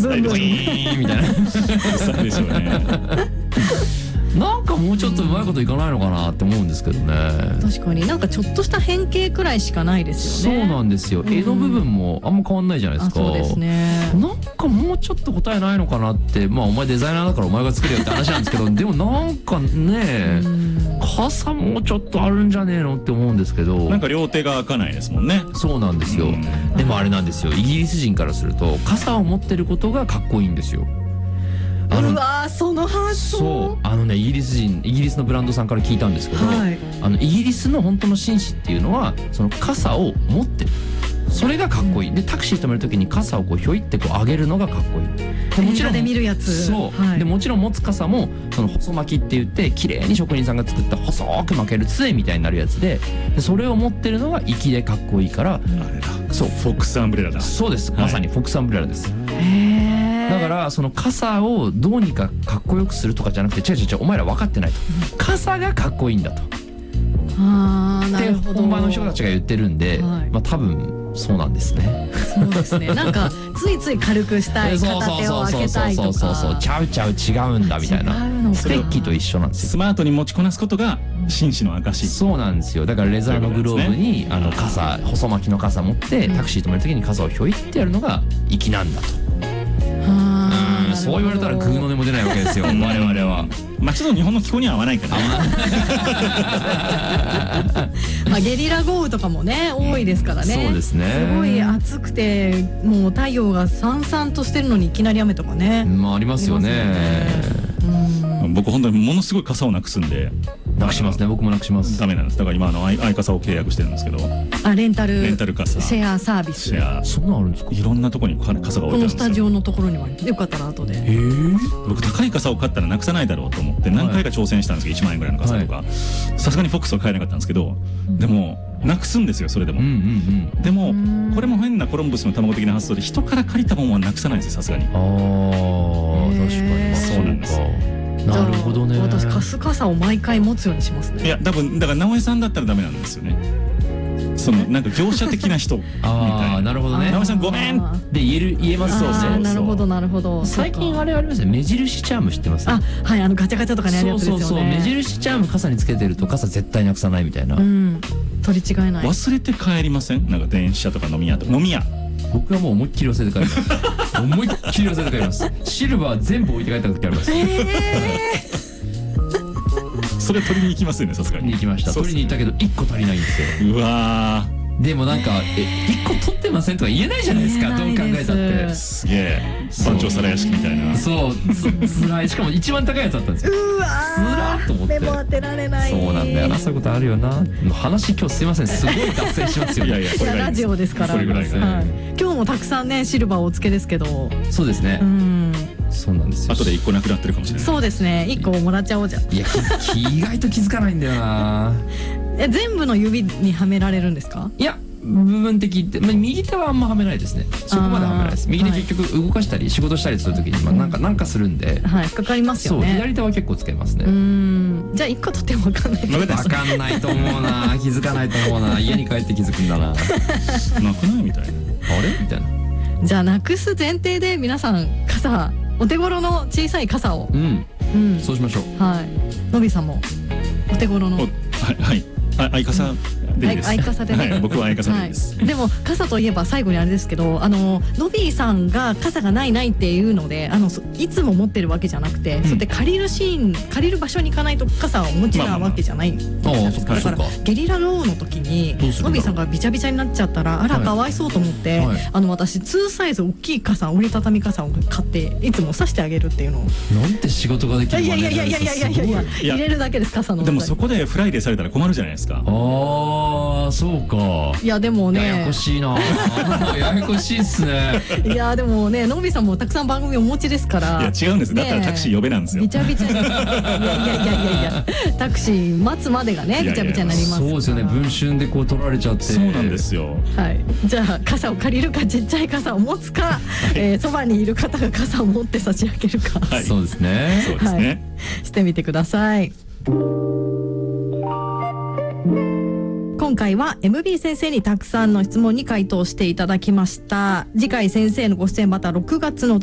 ブンブンみたいなそうでしょうね。 なんかもうちょっとうまいこといかないのかなって思うんですけどね。 確かになんかちょっとした変形くらいしかないですよね。 そうなんですよ。絵の部分もあんま変わんないじゃないですか。 そうですね。 なんかもうちょっと答えないのかなって。まあお前デザイナーだからお前が作れよって話なんですけどでもなんかね傘もうちょっとあるんじゃねえのって思うんですけど、 なんか両手が開かないですもんね。 そうなんですよ。でもあれなんですよ、イギリス人からすると傘を持ってることがかっこいいんですよ。 うわー、その発想。 そうイギリスのブランドさんから聞いたんですけど、 はい、 イギリスの本当の紳士っていうのはその傘を持ってる、それがかっこいい。でタクシー止めるときに傘をこうひょいってこう上げるのがかっこいい。でもちろん映画で見るやつ。 そう、はい、でもちろん持つ傘もその細巻きって言って綺麗に職人さんが作った細く巻ける杖みたいになるやつで、それを持ってるのが粋でかっこいいから、 あれだ、 そうフォックスアンブレラだ。 そうです、まさにフォックスアンブレラです。だからその傘をどうにかかっこよくするとかじゃなくて、違うお前ら分かってないと、傘がかっこいいんだとなるほど。 本場の人たちが言ってるんで、 はい、 まあ多分そうなんですね。 そうですね。なんかついつい軽くしたい、片手を開けたいとか、 そうちゃう違うんだみたいな、ステッキと一緒なんですよ。 スマートに持ちこなすことが紳士の証。 そうなんですよ。だからレザーのグローブに傘、細巻きの傘持ってタクシー止めるときに傘をひょいってやるのが粋なんだと。そう言われたらグーの音も出ないわけですよ我々は。 まあちょっと日本の気候には合わないからまあゲリラ豪雨とかもね多いですからね。 そうですね。 すごい暑くてもう太陽がさんさんとしてるのにいきなり雨とかね、 まあありますよね。 僕本当にものすごい傘をなくすんで。 なくしますね。僕もなくします。 ダメなんです。だから今アイ傘を契約してるんですけど。 レンタル傘。 シェアサービス。 そんなあるんですか。 いろんなところに傘が置いてあるんですよ。 このスタジオのところにはよかったら後で。 僕高い傘を買ったらなくさないだろうと思って何回か挑戦したんですけど、1万円ぐらいの傘とか。さすがにフォックスは買えなかったんですけど、でもなくすんですよそれでも。でもこれも変なコロンブスの卵的な発想で人から借りたものはなくさないんですよさすがに。 確かにそうなんです。 なるほどね。 私カス傘を毎回持つようにしますね。 いや多分だから直江さんだったらダメなんですよね。そのなんか業者的な人みたいな。 なるほどね。 直江さんごめんで言えます。 そうなるほどなるほど。 最近あれありますよ、目印チャーム知ってます？ はい、ガチャガチャとかにあるやつですよね。 そう目印チャーム傘につけてると傘絶対なくさないみたいな。 取り違えない。 忘れて帰りません？なんか電車とか飲み屋。 僕はもう思いっきり忘れて帰ります思いっきり忘れて帰ります。シルバー全部置いて帰った時あります。 それ取りに行きますよねさすがに。 行きました。取りに行ったけど1個足りないんですよ。 うわー。でもなんか1個取ってませんとか言えないじゃないですか。どう考えたって。 すげえ番長皿屋敷みたいな。 そうつらい。しかも一番高いやつだったんですよ。 うわつらーと思って。 でも当てられない。 そうなんだよな。そういうことあるよな。話今日すいませんすごい脱線しますよ。 いやこれラジオですから。 これぐらいがね。 今日もたくさんねシルバーをお付けですけど。 そうですね。そうなんですよ。 後で1個なくなってるかもしれない。 そうですね。1個もらっちゃおうじゃん。 いや意外と気づかないんだよな。 全部の指にはめられるんですか？ いや部分的って、右手はあんまはめないですね。そこまではめないです。右手結局動かしたり仕事したりするときになんかするんで、 かかりますよね。 そう左手は結構つけますね。 じゃあ1個取っても分かんない。 分かんないと思うな。気づかないと思うな。家に帰って気づくんだな。なくないみたいな。 あれみたいな。 じゃあなくす前提で皆さん傘、お手頃の小さい傘を。 そうしましょう。 のびさんもお手頃の。 相傘でいいです。 相傘でね。 僕は相傘でいいです。 でも傘といえば最後にあれですけど、のびさんが傘がないっていうので、いつも持ってるわけじゃなくて、そうやって借りる場所に行かないと傘をお持ちなわけじゃない。だからゲリラ豪雨の時にのびさんがびちゃびちゃになっちゃったらかわいそうと思って、私2サイズ大きい傘、折りたたみ傘を買っていつも差してあげるっていうのを。なんて仕事ができるマネージャーですか。いや入れるだけです傘の。 でもそこでフライデーされたら困るじゃないですか。 そうか。 いやでもね、 ややこしいな。ややこしいっすね。 いやでもね、のびさんもたくさん番組お持ちですから。 いや違うんです。だったらタクシー呼べなんですよ。 びちゃびちゃに。いやタクシー待つまでがねびちゃびちゃになります。 そうですよね。文春でこう取られちゃって。 そうなんですよ。 じゃあ傘を借りるかちっちゃい傘を持つか、そばにいる方が傘を持って差し上げるか。 そうですね。 そうですね。 してみてください。今回は MB 先生にたくさんの質問に回答していただきました。次回先生のご出演また6月の